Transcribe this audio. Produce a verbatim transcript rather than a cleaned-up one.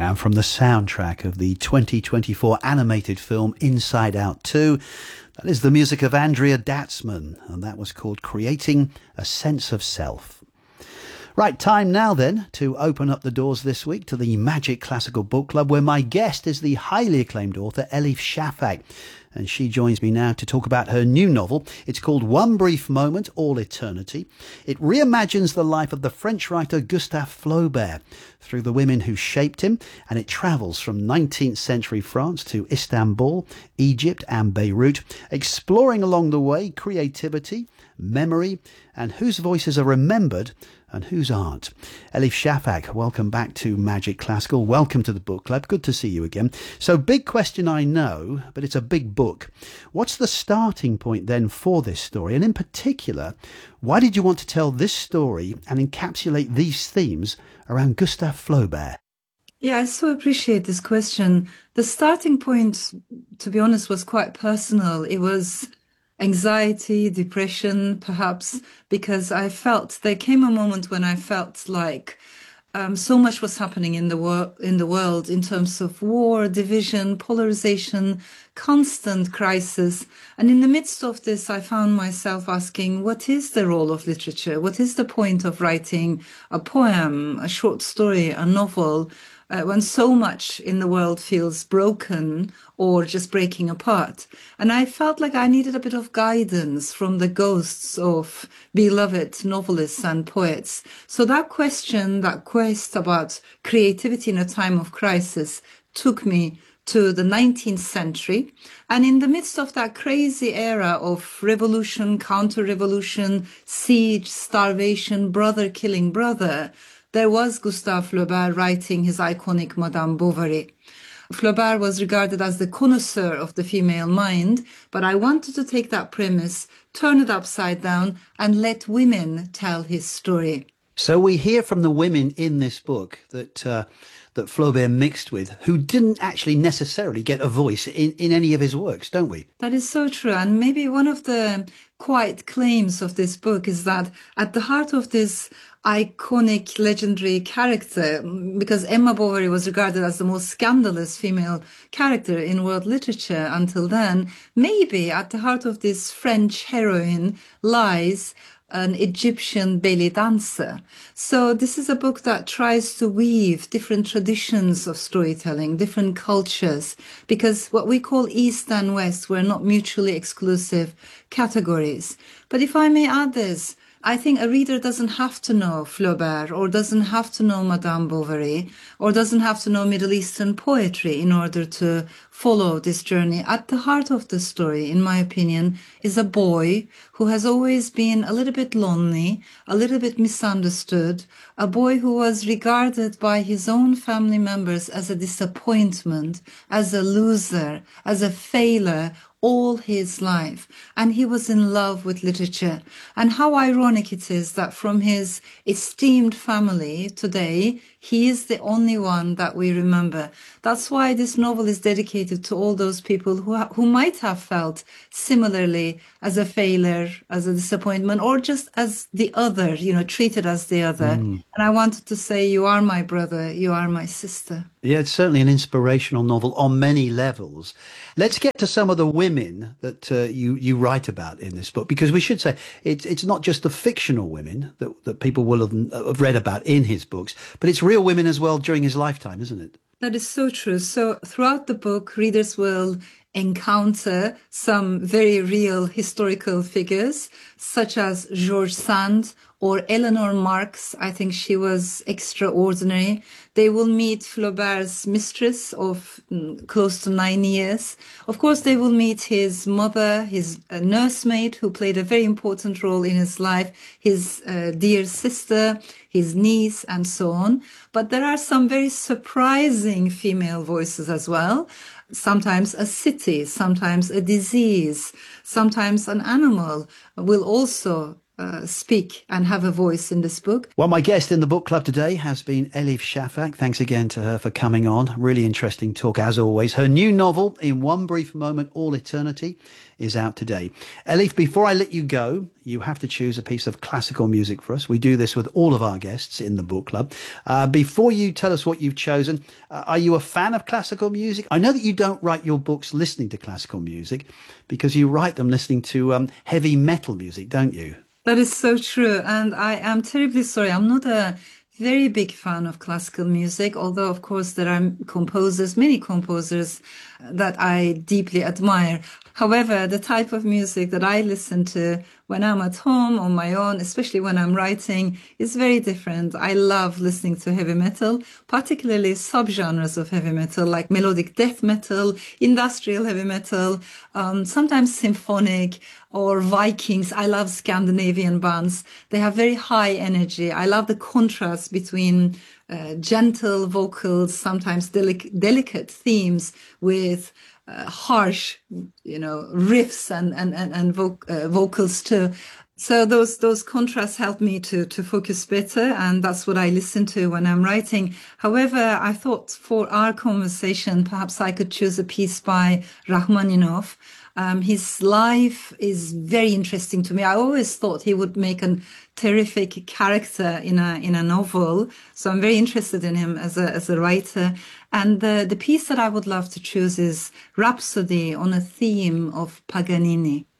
And from the soundtrack of the twenty twenty-four animated film Inside Out two, that is the music of Andrea Datzman, and that was called Creating a Sense of Self. Right, time now then to open up the doors this week to the Magic Classical Book Club, where my guest is the highly acclaimed author Elif Shafak. And she joins me now to talk about her new novel. It's called One Brief Moment, All Eternity. It reimagines the life of the French writer Gustave Flaubert through the women who shaped him, and it travels from nineteenth century France to Istanbul, Egypt and Beirut, exploring along the way creativity, memory, and whose voices are remembered and whose aren't. Elif Shafak, welcome back to Magic Classical. Welcome to the book club. Good to see you again. So, big question, I know, but it's a big book. What's the starting point then for this story? And in particular, why did you want to tell this story and encapsulate these themes around Gustave Flaubert? Yeah, I so appreciate this question. The starting point, to be honest, was quite personal. It was anxiety, depression, perhaps, because I felt there came a moment when I felt like um, so much was happening in the world, in the world in terms of war, division, polarization, constant crisis. And in the midst of this, I found myself asking, what is the role of literature? What is the point of writing a poem, a short story, a novel, Uh, when so much in the world feels broken or just breaking apart? And I felt like I needed a bit of guidance from the ghosts of beloved novelists and poets. So that question, that quest about creativity in a time of crisis, took me to the nineteenth century. And in the midst of that crazy era of revolution, counter-revolution, siege, starvation, brother killing brother, there was Gustave Flaubert writing his iconic Madame Bovary. Flaubert was regarded as the connoisseur of the female mind, but I wanted to take that premise, turn it upside down, and let women tell his story. So we hear from the women in this book that uh, that Flaubert mixed with, who didn't actually necessarily get a voice in, in any of his works, don't we? That is so true. And maybe one of the quiet claims of this book is that at the heart of this iconic, legendary character, because Emma Bovary was regarded as the most scandalous female character in world literature until then, maybe at the heart of this French heroine lies an Egyptian belly dancer. So this is a book that tries to weave different traditions of storytelling, different cultures, because what we call East and West were not mutually exclusive categories. But if I may add this, I think a reader doesn't have to know Flaubert or doesn't have to know Madame Bovary or doesn't have to know Middle Eastern poetry in order to follow this journey. At the heart of the story, in my opinion, is a boy who has always been a little bit lonely, a little bit misunderstood, a boy who was regarded by his own family members as a disappointment, as a loser, as a failure, all his life. And he was in love with literature. And how ironic it is that from his esteemed family today, he is the only one that we remember. That's why this novel is dedicated to all those people who ha- who might have felt similarly as a failure, as a disappointment, or just as the other, you know, treated as the other. Mm. And I wanted to say, you are my brother, you are my sister. Yeah, it's certainly an inspirational novel on many levels. Let's get to some of the women that uh, you, you write about in this book, because we should say it's it's not just the fictional women that, that people will have, have read about in his books, but it's real women as well during his lifetime, isn't it? That is so true. So throughout the book, readers will encounter some very real historical figures, such as George Sand or Eleanor Marx. I think she was extraordinary. They will meet Flaubert's mistress of mm, close to nine years. Of course, they will meet his mother, his uh, nursemaid, who played a very important role in his life, his uh, dear sister, his niece, and so on. But there are some very surprising female voices as well. Sometimes a city, sometimes a disease, sometimes an animal will also uh, speak and have a voice in this book. Well, my guest in the book club today has been Elif Shafak. Thanks again to her for coming on. Really interesting talk, as always. Her new novel, In One Brief Moment, All Eternity, is out today. Elif, before I let you go, you have to choose a piece of classical music for us. We do this with all of our guests in the book club. Uh, before you tell us what you've chosen, uh, are you a fan of classical music? I know that you don't write your books listening to classical music because you write them listening to um, heavy metal music, don't you? That is so true. And I am terribly sorry. I'm not a very big fan of classical music, although, of course, there are composers, many composers that I deeply admire. However, the type of music that I listen to when I'm at home on my own, especially when I'm writing, is very different. I love listening to heavy metal, particularly subgenres of heavy metal, like melodic death metal, industrial heavy metal, um, sometimes symphonic, or Vikings. I love Scandinavian bands. They have very high energy. I love the contrast between uh, gentle vocals, sometimes delic- delicate themes with uh, harsh, you know, riffs and and and, and vo- uh, vocals too. So those those contrasts help me to to focus better, and that's what I listen to when I'm writing. However, I thought for our conversation, perhaps I could choose a piece by Rachmaninoff. Um, his life is very interesting to me. I always thought he would make a terrific character in a in a novel. So I'm very interested in him as a as a writer. And the the piece that I would love to choose is Rhapsody on a theme of Paganini.